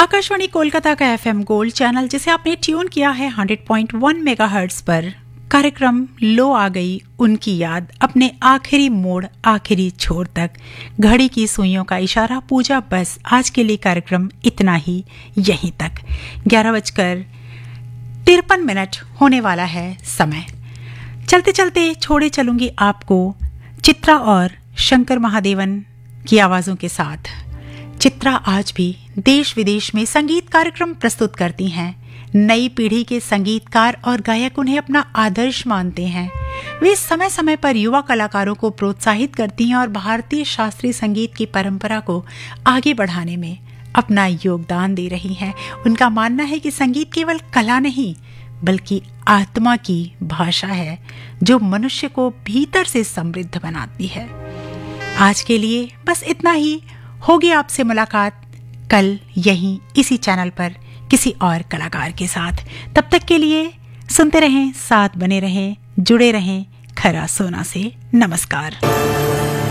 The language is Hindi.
आकाशवाणी कोलकाता का एफएम गोल्ड चैनल जिसे आपने ट्यून किया है 100.1 मेगाहर्ट्ज पर। कार्यक्रम लो आ गई उनकी याद अपने आखिरी मोड़ आखिरी छोर तक। घड़ी की सुइयों का इशारा पूजा बस आज के लिए कार्यक्रम इतना ही, यहीं तक। 11:53 होने वाला है समय। चलते चलते छोड़े चलूंगी आपको चित्रा और शंकर महादेवन की आवाजों के साथ। चित्रा आज भी देश विदेश में संगीत कार्यक्रम प्रस्तुत करती हैं। नई पीढ़ी के संगीतकार और गायक उन्हें अपना आदर्श मानते हैं। वे समय समय पर युवा कलाकारों को प्रोत्साहित करती हैं और भारतीय शास्त्रीय संगीत की परंपरा को आगे बढ़ाने में अपना योगदान दे रही हैं। उनका मानना है कि संगीत केवल कला नहीं बल्कि आत्मा की भाषा है जो मनुष्य को भीतर से समृद्ध बनाती है। आज के लिए बस इतना ही। होगी आपसे मुलाकात कल यहीं इसी चैनल पर किसी और कलाकार के साथ। तब तक के लिए सुनते रहें, साथ बने रहें, जुड़े रहें खरा सोना से। नमस्कार।